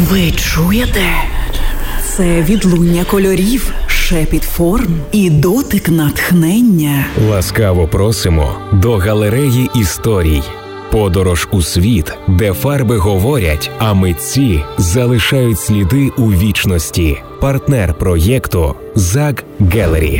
Ви чуєте? Це відлуння кольорів, шепіт форм і дотик натхнення. Ласкаво просимо до галереї історій. Подорож у світ, де фарби говорять, а митці залишають сліди у вічності. Партнер проєкту ZAG Gallery.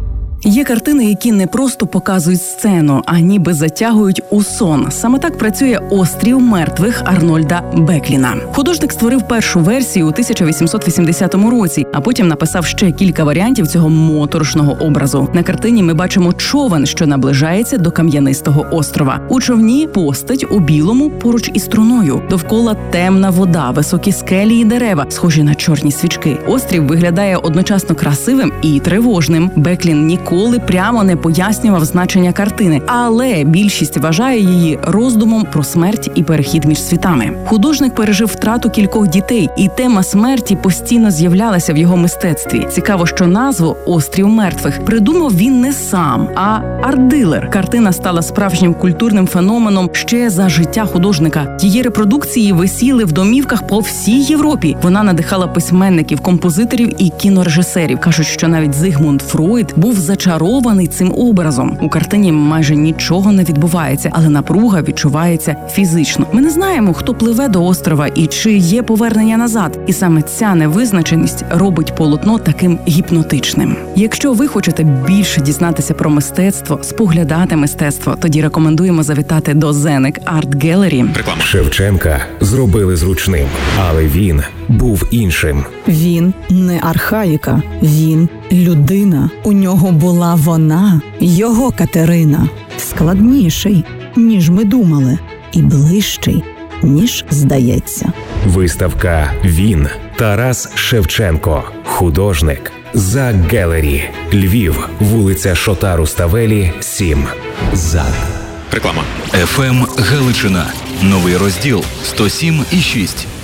Є картини, які не просто показують сцену, а ніби затягують у сон. Саме так працює «Острів мертвих» Арнольда Бекліна. Художник створив першу версію у 1880 році, а потім написав ще кілька варіантів цього моторошного образу. На картині ми бачимо човен, що наближається до кам'янистого острова. У човні постать у білому поруч із труною. Довкола темна вода, високі скелі і дерева, схожі на чорні свічки. Острів виглядає одночасно красивим і тривожним. Беклін ніколи прямо не пояснював значення картини, але більшість вважає її роздумом про смерть і перехід між світами. Художник пережив втрату кількох дітей, і тема смерті постійно з'являлася в його мистецтві. Цікаво, що назву «Острів мертвих» придумав він не сам, а арт-дилер. Картина стала справжнім культурним феноменом ще за життя художника. Її репродукції висіли в домівках по всій Європі. Вона надихала письменників, композиторів і кінорежисерів. Кажуть, що навіть Зигмунд Фройд був зачарований цим образом. У картині майже нічого не відбувається, але напруга відчувається фізично. Ми не знаємо, хто пливе до острова і чи є повернення назад. І саме ця невизначеність робить полотно таким гіпнотичним. Якщо ви хочете більше дізнатися про мистецтво, споглядати мистецтво, тоді рекомендуємо завітати до Зенек Арт Гелері. Шевченка зробили зручним, але він був іншим. Він не архаїка, він людина. У нього була вона, його Катерина. Складніший, ніж ми думали, і ближчий, ніж здається. Виставка «Він» Тарас Шевченко. Художник. ZAG Gallery. Львів. Вулиця Шота Руставелі, 7. ZAG. Реклама. FM Галичина. Новий розділ 107,6.